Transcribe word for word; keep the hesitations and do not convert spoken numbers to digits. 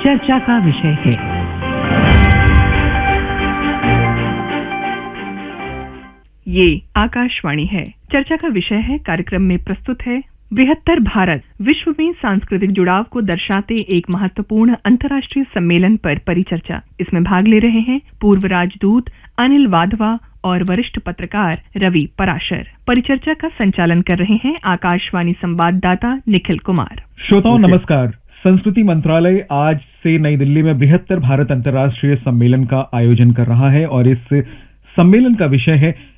चर्चा का विषय है। ये आकाशवाणी है। चर्चा का विषय है कार्यक्रम में प्रस्तुत है बृहत्तर भारत, विश्व में सांस्कृतिक जुड़ाव को दर्शाते एक महत्वपूर्ण अंतर्राष्ट्रीय सम्मेलन पर परिचर्चा। इसमें भाग ले रहे हैं पूर्व राजदूत अनिल वाधवा और वरिष्ठ पत्रकार रवि पराशर। परिचर्चा का संचालन कर रहे हैं आकाशवाणी संवाददाता निखिल कुमार। श्रोताओं नमस्कार। संस्कृति मंत्रालय आज से नई दिल्ली में बृहत्तर भारत अंतर्राष्ट्रीय सम्मेलन का आयोजन कर रहा है और इस सम्मेलन का विषय है